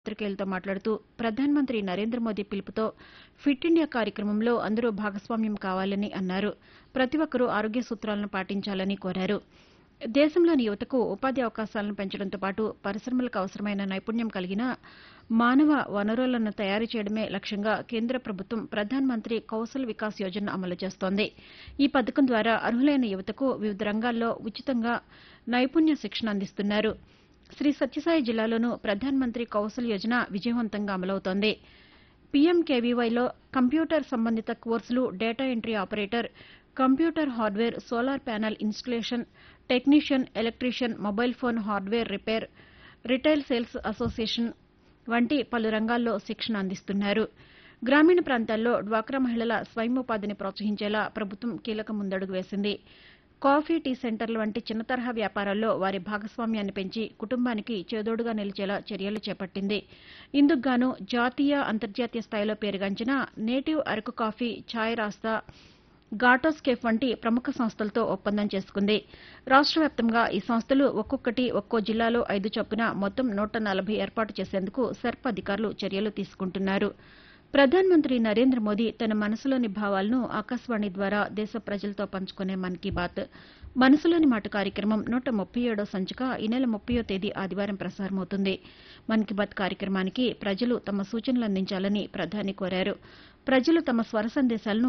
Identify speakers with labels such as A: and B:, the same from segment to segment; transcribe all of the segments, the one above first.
A: పాతికేయులతో మాట్లాడుతూ ప్రధానమంత్రి నరేంద్ర మోదీ పిలుపుతో ఫిట్ ఇండియా కార్యక్రమంలో అందరూ భాగస్వామ్యం కావాలని అన్నారు. ప్రతి ఒక్కరూ ఆరోగ్య సూత్రాలను పాటించాలని కోరారు. దేశంలోని యువతకు ఉపాధి అవకాశాలను పెంచడంతో పాటు పరిశ్రమలకు అవసరమైన నైపుణ్యం కలిగిన మానవ వనరులను తయారు చేయడమే లక్ష్యంగా కేంద్ర ప్రభుత్వం ప్రధానమంత్రి కౌశల్ వికాస్ యోజనను అమలు చేస్తోంది. ఈ పథకం ద్వారా అర్హులైన యువతకు వివిధ రంగాల్లో ఉచితంగా నైపుణ్య శిక్షణ అందిస్తున్నారు. శ్రీ సత్యసాయి జిల్లాలోనూ ప్రధానమంత్రి కౌశల్ యోజన విజయవంతంగా అమలవుతోంది. పీఎంకేవీవైలో కంప్యూటర్ సంబంధిత కోర్సులు data entry operator, computer hardware, solar panel installation technician, electrician, mobile phone hardware repair, retail sales association వంటి పలు రంగాల్లో శిక్షణ అందిస్తున్నారు. గ్రామీణ ప్రాంతాల్లో డ్వాక్రా మహిళల స్వయం ఉపాధిని ప్రోత్సహించేలా ప్రభుత్వం కీలక ముందడుగు వేసింది. కాఫీ, టీ సెంటర్ల వంటి చిన్న తరహా వ్యాపారాల్లో వారి భాగస్వామ్యాన్ని పెంచి కుటుంబానికి చేదోడుగా నిలిచేలా చర్యలు చేపట్టింది. ఇందుకుగాను జాతీయ, అంతర్జాతీయ స్థాయిలో పేరుగాంచిన నేటివ్ అరకు కాఫీ, ఛాయ్ రాస్తా, ఘాటోస్కేఫ్ వంటి ప్రముఖ సంస్థలతో ఒప్పందం చేసుకుంది. రాష్ట్ర వ్యాప్తంగా ఈ సంస్థలు ఒక్కొక్కటి ఒక్కో జిల్లాలో 5 చొప్పున మొత్తం 140 ఏర్పాటు చేసేందుకు సెర్ప్ అధికారులు చర్యలు తీసుకుంటున్నారు. ప్రధానమంత్రి నరేంద్ర మోదీ తన మనసులోని భావాలను ఆకాశవాణి ద్వారా దేశ ప్రజలతో పంచుకునే మన్ కీ బాత్ మనసులోని మాట కార్యక్రమం 137వ సంచిక ఈ నెల 30వ తేదీ ఆదివారం ప్రసారమవుతుంది. మన్ కీ బాత్ కార్యక్రమానికి ప్రజలు తమ సూచనలు అందించాలని ప్రధాని కోరారు. ప్రజలు తమ స్వర సందేశాలను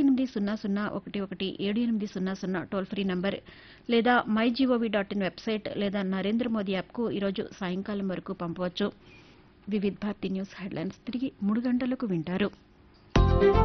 A: 1800117800 టోల్ ఫ్రీ నంబర్ లేదా మైగవ్.in వెబ్సైట్ లేదా నరేంద్ర మోదీ యాప్కు ఈరోజు సాయంకాలం వరకు పంపవచ్చు. వివిధ్ భారతి న్యూస్ హెడ్లైన్స్ తిరిగి 3 గంటలకు వింటారు.